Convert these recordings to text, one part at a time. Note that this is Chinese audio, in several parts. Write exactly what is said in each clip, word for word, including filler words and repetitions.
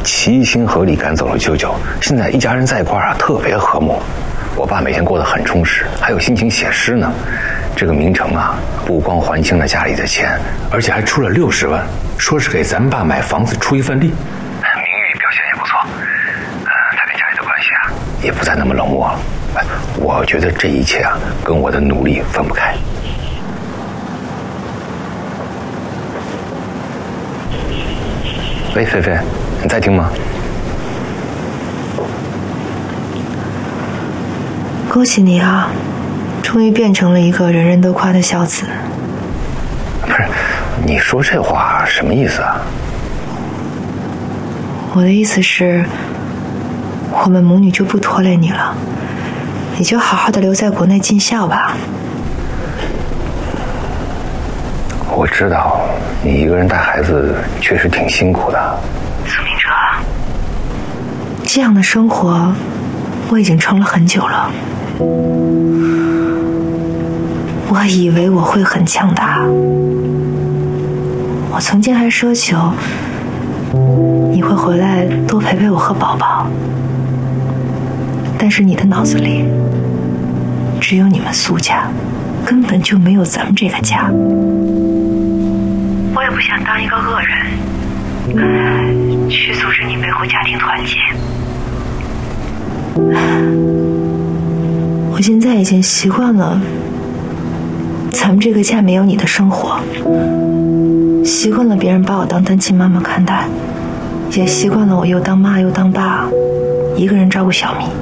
齐心合力赶走了舅舅，现在一家人在一块儿啊，特别和睦。我爸每天过得很充实，还有心情写诗呢。这个明成啊，不光还清了家里的钱，而且还出了六十万，说是给咱爸买房子出一份力。名誉表现也不错，呃，他跟家里的关系啊，也不再那么冷漠了。哎，我觉得这一切啊，跟我的努力分不开。喂，菲菲，你在听吗？ 恭喜你啊，终于变成了一个人人都夸的孝子。 不是，你说这话什么意思啊？ 我的意思是，我们母女就不拖累你了，你就好好的留在国内尽孝吧。 我知道你一个人带孩子确实挺辛苦的， 苏明哲，这样的生活我已经撑了很久了。我以为我会很强大，我曾经还奢求你会回来多陪陪我和宝宝，但是你的脑子里只有你们苏家，根本就没有咱们这个家。我也不想当一个恶人，去阻止你维护家庭团结。我现在已经习惯了咱们这个家没有你的生活，习惯了别人把我当单亲妈妈看待，也习惯了我又当妈又当爸，一个人照顾小咪。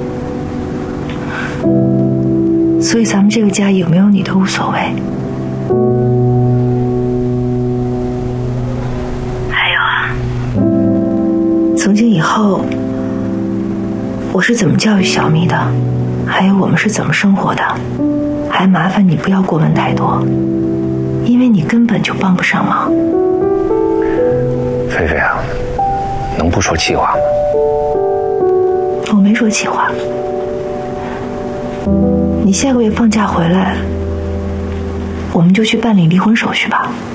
所以咱们这个家有没有你都无所谓。还有啊，从今以后我是怎么教育小咪的，还有我们是怎么生活的，还麻烦你不要过问太多，因为你根本就帮不上忙。 菲菲啊，能不说气话吗？ 我没说气话。你下个月放假回来，我们就去办理离婚手续吧。